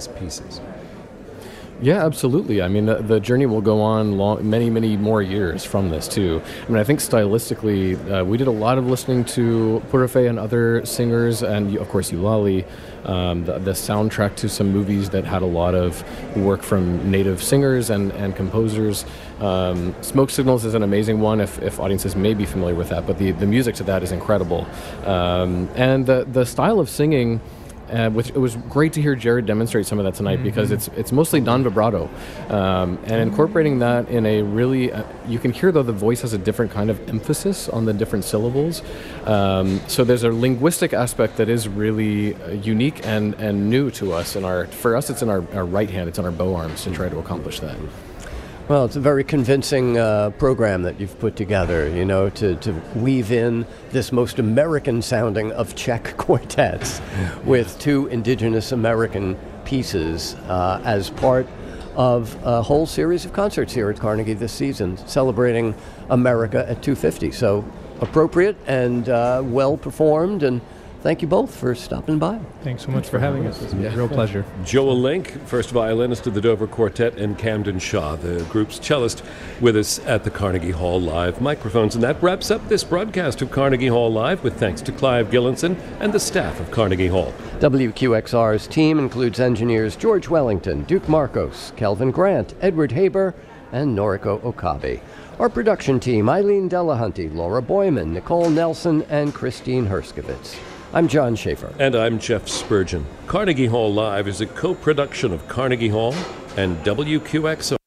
these pieces? Yeah, absolutely. I mean, the journey will go on many, many more years from this, too. I mean, I think stylistically, we did a lot of listening to Purafe and other singers, and, of course, Eulalie, the soundtrack to some movies that had a lot of work from native singers and composers. Smoke Signals is an amazing one, if audiences may be familiar with that, but the music to that is incredible. And the style of singing... which it was great to hear Jared demonstrate some of that tonight, because it's mostly non-vibrato, and incorporating that in a really you can hear, though, the voice has a different kind of emphasis on the different syllables, so there's a linguistic aspect that is really unique and new to us. For us, it's in our right hand, it's on our bow arms to try to accomplish that. Well, it's a very convincing program that you've put together, to weave in this most American sounding of Czech quartets with two indigenous American pieces as part of a whole series of concerts here at Carnegie this season, celebrating America at 250. So appropriate and well performed, and thank you both for stopping by. Thanks so much for having us. It's a real pleasure. Joel Link, first violinist of the Dover Quartet, and Camden Shaw, the group's cellist, with us at the Carnegie Hall Live microphones. And that wraps up this broadcast of Carnegie Hall Live, with thanks to Clive Gillinson and the staff of Carnegie Hall. WQXR's team includes engineers George Wellington, Duke Marcos, Kelvin Grant, Edward Haber, and Noriko Okabe. Our production team, Eileen Delahunty, Laura Boyman, Nicole Nelson, and Christine Herskovitz. I'm John Schaefer. And I'm Jeff Spurgeon. Carnegie Hall Live is a co-production of Carnegie Hall and WQXR.